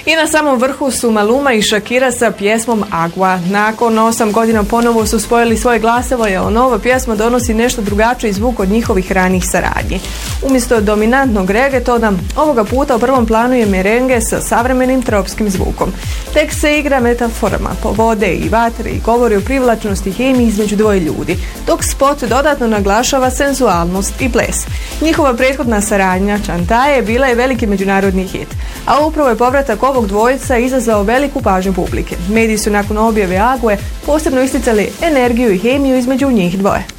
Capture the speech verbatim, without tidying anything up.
I na samom vrhu su Maluma i Shakira sa pjesmom Agua. Nakon osam godina ponovo su spojili svoje glasove, a nova pjesma donosi nešto drugačiji zvuk od njihovih ranijih saradnji. Umjesto dominantnog reggaetona, ovoga puta u prvom planu je merengue sa savremenim tropskim zvukom. Tekst se igra metaforama po vode i vatre i govori o privlačnosti i hemiji između dvoje ljudi, dok spot dodatno naglašava senzualnost i ples. Njihova prethodna saradnja Chantaje je bila je veliki međunarodni hit, a upravo je povratak ovog dvojica izazvao veliku pažnju publike. Mediji su nakon objave Ague posebno isticali energiju i hemiju između njih dvoje.